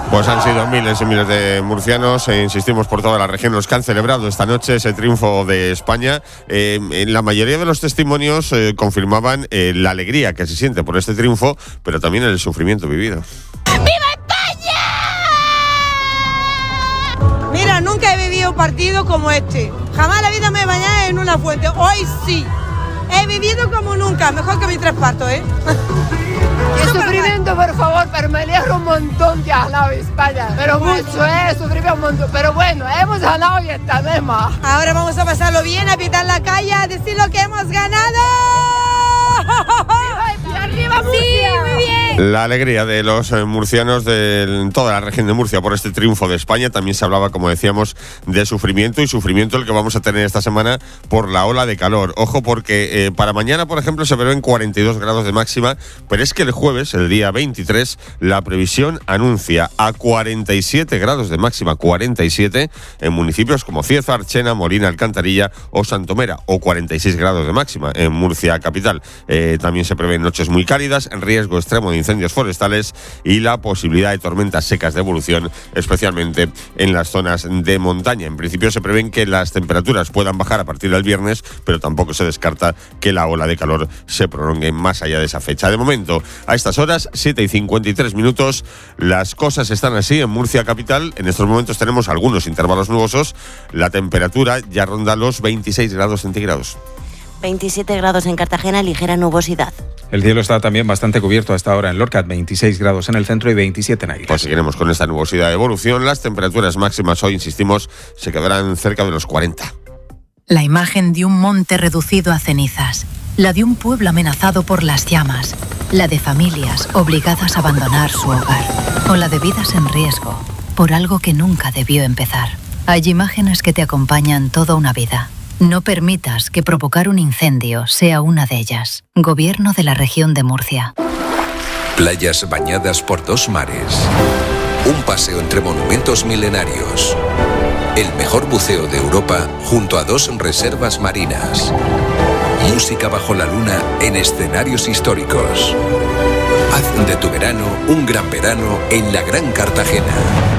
Pues han sido miles y miles de murcianos, insistimos, por toda la región, los que han celebrado esta noche ese triunfo de España. La mayoría de los testimonios confirmaban la alegría que se siente por este triunfo, pero también el sufrimiento vivido. ¡Viva España! Mira, nunca he vivido un partido como este. Jamás la vida me he bañado en una fuente. Hoy sí. He vivido como nunca, mejor que mis 3 partos, ¿eh? Qué sufrimiento, por favor, pero me alegro un montón que ha ganado España. Pero mucho, sufrimos un montón. Pero bueno, hemos ganado y estaremos. Ahora vamos a pasarlo bien, a pitar la calle, a decir lo que hemos ganado. ¡Arriba, Murcia! Sí, muy bien. La alegría de los murcianos de toda la región de Murcia por este triunfo de España. También se hablaba, como decíamos, de sufrimiento, y sufrimiento el que vamos a tener esta semana por la ola de calor. Ojo, porque para mañana, por ejemplo, se prevén 42 grados de máxima, pero es que el jueves, el día 23, la previsión anuncia a 47 grados de máxima, 47 en municipios como Cieza, Archena, Molina, Alcantarilla o Santomera, o 46 grados de máxima en Murcia capital. También se prevén noches muy cálidas, en riesgo extremo de incendios forestales y la posibilidad de tormentas secas de evolución, especialmente en las zonas de montaña. En principio se prevén que las temperaturas puedan bajar a partir del viernes, pero tampoco se descarta que la ola de calor se prolongue más allá de esa fecha. De momento, a estas horas, 7:53, las cosas están así en Murcia capital. En estos momentos tenemos algunos intervalos nubosos. La temperatura ya ronda los 26 grados centígrados. 27 grados en Cartagena, ligera nubosidad. El cielo está también bastante cubierto hasta ahora en Lorca, 26 grados en el centro y 27 en Águilas. Pues seguiremos con esta nubosidad de evolución. Las temperaturas máximas hoy, insistimos, se quedarán cerca de los 40. La imagen de un monte reducido a cenizas, la de un pueblo amenazado por las llamas, la de familias obligadas a abandonar su hogar, o la de vidas en riesgo por algo que nunca debió empezar. Hay imágenes que te acompañan toda una vida. No permitas que provocar un incendio sea una de ellas. Gobierno de la región de Murcia. Playas bañadas por 2 mares. Un paseo entre monumentos milenarios. El mejor buceo de Europa junto a 2 reservas marinas. Música bajo la luna en escenarios históricos. Haz de tu verano un gran verano en la Gran Cartagena.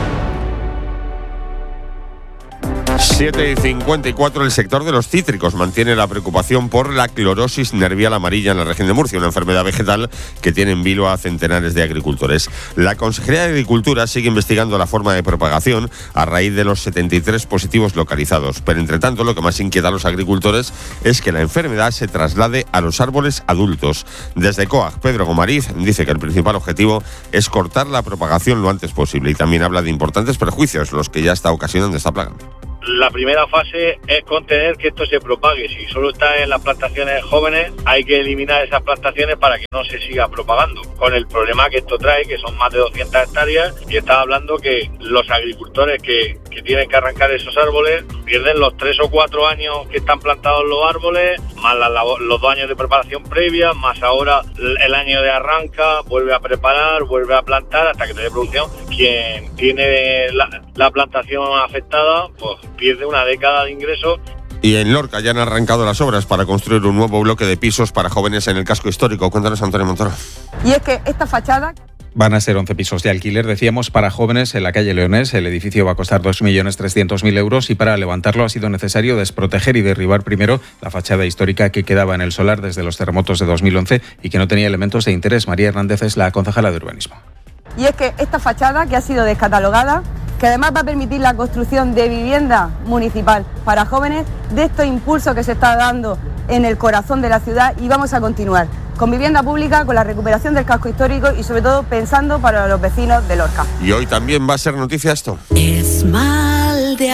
7:54, el sector de los cítricos mantiene la preocupación por la clorosis nervial amarilla en la región de Murcia, una enfermedad vegetal que tiene en vilo a centenares de agricultores. La Consejería de Agricultura sigue investigando la forma de propagación a raíz de los 73 positivos localizados, pero entre tanto lo que más inquieta a los agricultores es que la enfermedad se traslade a los árboles adultos. Desde COAG, Pedro Gomariz dice que el principal objetivo es cortar la propagación lo antes posible, y también habla de importantes perjuicios, los que ya está ocasionando esta plaga. La primera fase es contener que esto se propague. Si solo está en las plantaciones jóvenes, hay que eliminar esas plantaciones para que no se siga propagando. Con el problema que esto trae, que son más de 200 hectáreas, y está hablando que los agricultores que tienen que arrancar esos árboles pierden los 3 o 4 años que están plantados los árboles, más los 2 años de preparación previa, más ahora el año de arranca, vuelve a preparar, vuelve a plantar hasta que te dé producción. Quien tiene la plantación afectada, pues pierde una década de ingresos. Y en Lorca ya han arrancado las obras para construir un nuevo bloque de pisos para jóvenes en el casco histórico. Cuéntanos, Antonio Montoro. Y es que esta fachada... Van a ser 11 pisos de alquiler, decíamos, para jóvenes en la calle Leonés. El edificio va a costar 2.300.000 euros y para levantarlo ha sido necesario desproteger y derribar primero la fachada histórica que quedaba en el solar desde los terremotos de 2011 y que no tenía elementos de interés. María Hernández es la concejala de urbanismo. Y es que esta fachada, que ha sido descatalogada, que además va a permitir la construcción de vivienda municipal para jóvenes, de este impulso que se está dando en el corazón de la ciudad, y vamos a continuar con vivienda pública, con la recuperación del casco histórico y sobre todo pensando para los vecinos de Lorca. Y hoy también va a ser noticia esto. Es mal de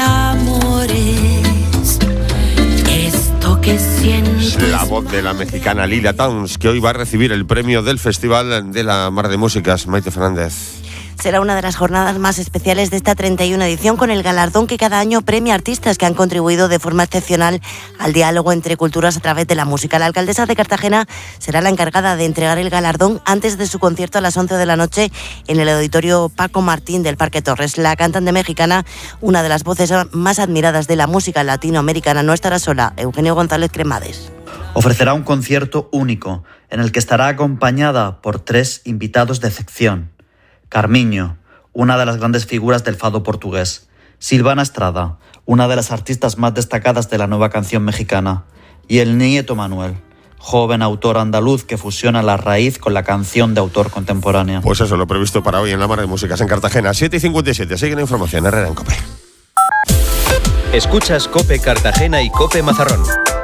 amores, esto que siento. La voz de la mexicana Lila Downs, que hoy va a recibir el premio del Festival de la Mar de Músicas. Maite Fernández. Será una de las jornadas más especiales de esta 31 edición, con el galardón que cada año premia a artistas que han contribuido de forma excepcional al diálogo entre culturas a través de la música. La alcaldesa de Cartagena será la encargada de entregar el galardón antes de su concierto a las 11 de la noche en el auditorio Paco Martín del Parque Torres. La cantante mexicana, una de las voces más admiradas de la música latinoamericana, no estará sola. Eugenio González Cremades. Ofrecerá un concierto único en el que estará acompañada por 3 invitados de excepción. Carmiño, una de las grandes figuras del fado portugués. Silvana Estrada, una de las artistas más destacadas de la nueva canción mexicana. Y el Nieto Manuel, joven autor andaluz que fusiona la raíz con la canción de autor contemporánea. Pues eso, lo previsto para hoy en la Mar de Músicas en Cartagena. 7:57, sigue la información, Herrera en COPE. Escuchas COPE Cartagena y COPE Mazarrón.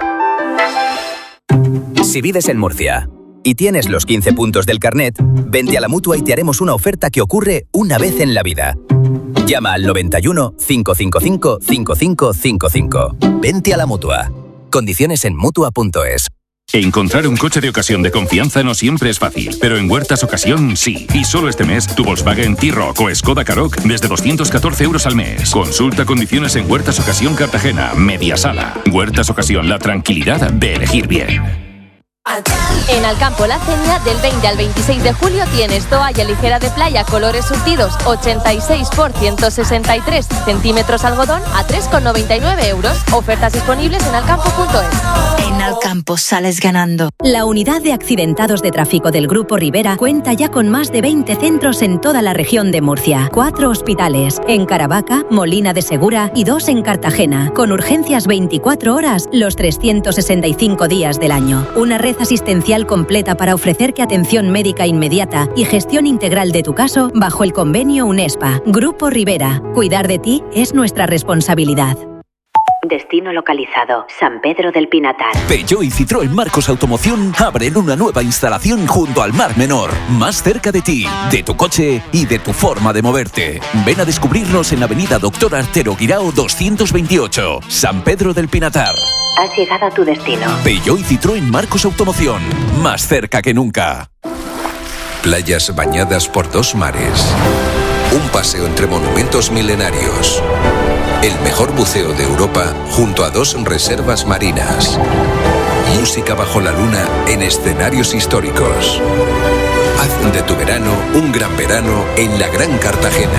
Si vives en Murcia y tienes los 15 puntos del carnet, vente a la Mutua y te haremos una oferta que ocurre una vez en la vida. Llama al 91 555 5555. Vente a la Mutua. Condiciones en Mutua.es. Encontrar un coche de ocasión de confianza no siempre es fácil, pero en Huertas Ocasión sí. Y solo este mes, tu Volkswagen T-Roc o Skoda Karoq desde 214 € al mes. Consulta condiciones en Huertas Ocasión Cartagena, Media Sala. Huertas Ocasión, la tranquilidad de elegir bien. En Alcampo La Ceña, del 20 al 26 de julio tienes toalla ligera de playa, colores surtidos, 86 por 163 centímetros algodón a 3,99 €. Ofertas disponibles en alcampo.es. En Alcampo sales ganando. La unidad de accidentados de tráfico del Grupo Rivera cuenta ya con más de 20 centros en toda la región de Murcia. 4 hospitales, en Caravaca, Molina de Segura y 2 en Cartagena, con urgencias 24 horas los 365 días del año. Una red asistencial completa para ofrecerte atención médica inmediata y gestión integral de tu caso bajo el convenio UNESPA. Grupo Rivera. Cuidar de ti es nuestra responsabilidad. Destino localizado, San Pedro del Pinatar. Peugeot y Citroën Marcos Automoción abren una nueva instalación junto al Mar Menor, más cerca de ti, de tu coche y de tu forma de moverte. Ven a descubrirnos en Avenida Doctor Artero Guirao 228, San Pedro del Pinatar. Has llegado a tu destino. Peugeot y Citroën Marcos Automoción, más cerca que nunca. Playas bañadas por 2 mares. Un paseo entre monumentos milenarios. El mejor buceo de Europa junto a 2 reservas marinas. Música bajo la luna en escenarios históricos. Haz de tu verano un gran verano en la Gran Cartagena.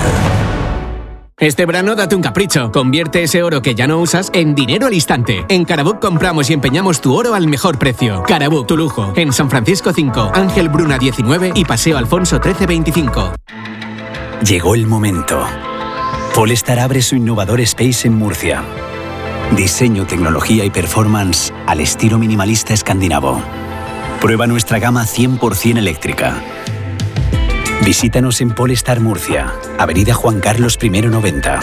Este verano date un capricho. Convierte ese oro que ya no usas en dinero al instante. En Caraboc compramos y empeñamos tu oro al mejor precio. Caraboc, tu lujo. En San Francisco 5, Ángel Bruna 19 y Paseo Alfonso 1325. Llegó el momento. Polestar abre su innovador Space en Murcia. Diseño, tecnología y performance al estilo minimalista escandinavo. Prueba nuestra gama 100% eléctrica. Visítanos en Polestar Murcia, Avenida Juan Carlos I 90.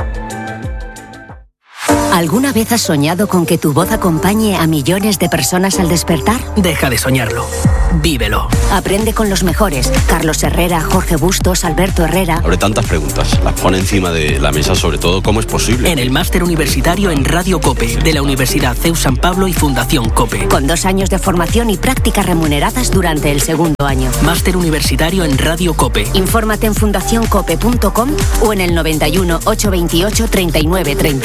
¿Alguna vez has soñado con que tu voz acompañe a millones de personas al despertar? Deja de soñarlo. Vívelo. Aprende con los mejores. Carlos Herrera, Jorge Bustos, Alberto Herrera. Abre tantas preguntas. Las pone encima de la mesa, sobre todo, ¿cómo es posible? En el máster universitario en Radio COPE, de la Universidad CEU San Pablo y Fundación COPE. Con 2 años de formación y prácticas remuneradas durante el 2º año. Máster universitario en Radio COPE. Infórmate en fundacioncope.com o en el 91 828 39 30.